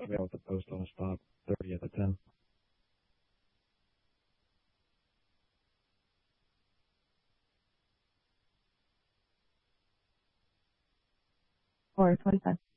I'll be able to post on a stop 30 at the 10. Or 25.